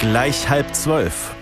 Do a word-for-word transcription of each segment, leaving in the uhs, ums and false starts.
gleich halb zwölf.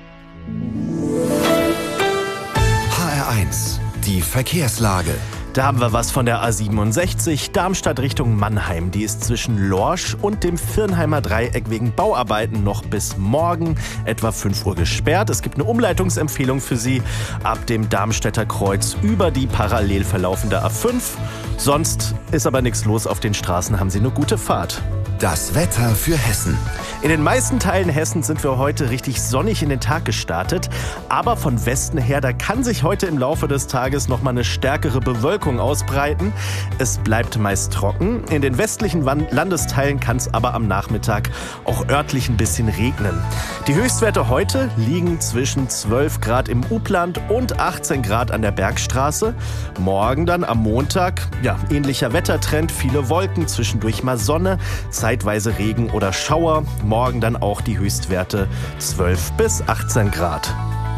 H R eins, die Verkehrslage. Da haben wir was von der A siebenundsechzig, Darmstadt Richtung Mannheim. Die ist zwischen Lorsch und dem Viernheimer Dreieck wegen Bauarbeiten noch bis morgen etwa fünf Uhr gesperrt. Es gibt eine Umleitungsempfehlung für Sie ab dem Darmstädter Kreuz über die parallel verlaufende A fünf. Sonst ist aber nichts los auf den Straßen, haben Sie eine gute Fahrt. Das Wetter für Hessen. In den meisten Teilen Hessens sind wir heute richtig sonnig in den Tag gestartet. Aber von Westen her, da kann sich heute im Laufe des Tages noch mal eine stärkere Bewölkung ausbreiten. Es bleibt meist trocken. In den westlichen Landesteilen kann es aber am Nachmittag auch örtlich ein bisschen regnen. Die Höchstwerte heute liegen zwischen zwölf Grad im Upland und achtzehn Grad an der Bergstraße. Morgen dann am Montag, ja, ähnlicher Wettertrend, viele Wolken, zwischendurch mal Sonne, zeitweise Regen oder Schauer. Morgen dann auch die Höchstwerte zwölf bis achtzehn Grad.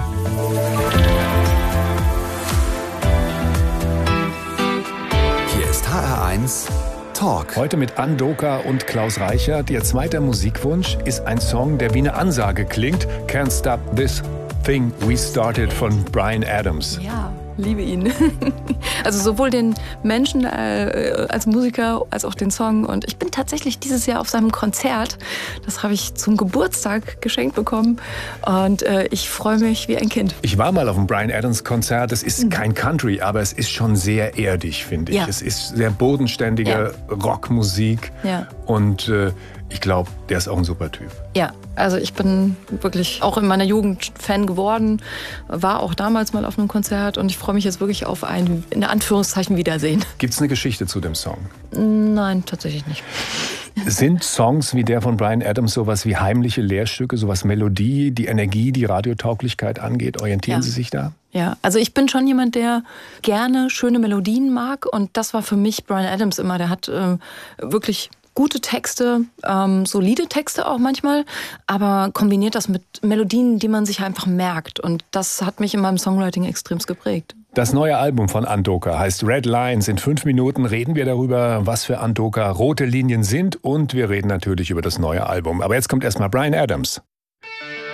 Hier ist H R eins Talk. Heute mit Ann Doka und Klaus Reichert. Ihr zweiter Musikwunsch ist ein Song, der wie eine Ansage klingt. Can't Stop This Thing We Started von Bryan Adams. Ja, liebe ihn. Also sowohl den Menschen äh, als Musiker als auch den Song. Und ich bin tatsächlich dieses Jahr auf seinem Konzert. Das habe ich zum Geburtstag geschenkt bekommen. Und äh, ich freue mich wie ein Kind. Ich war mal auf einem Bryan Adams Konzert. Es ist mhm. kein Country, aber es ist schon sehr erdig, finde ich. Ja. Es ist sehr bodenständige ja. Rockmusik. Ja. Und äh, ich glaube, der ist auch ein super Typ. Ja, also ich bin wirklich auch in meiner Jugend Fan geworden, war auch damals mal auf einem Konzert und ich freue mich jetzt wirklich auf ein, in Anführungszeichen, Wiedersehen. Gibt es eine Geschichte zu dem Song? Nein, tatsächlich nicht. Sind Songs wie der von Bryan Adams sowas wie heimliche Lehrstücke, sowas Melodie, die Energie, die Radiotauglichkeit angeht? Orientieren ja. Sie sich da? Ja, also ich bin schon jemand, der gerne schöne Melodien mag und das war für mich Bryan Adams immer. Der hat äh, wirklich gute Texte, ähm, solide Texte auch manchmal, aber kombiniert das mit Melodien, die man sich einfach merkt. Und das hat mich in meinem Songwriting extremst geprägt. Das neue Album von Ann Doka heißt Red Lines. In fünf Minuten reden wir darüber, was für Ann Doka rote Linien sind und wir reden natürlich über das neue Album. Aber jetzt kommt erstmal Bryan Adams.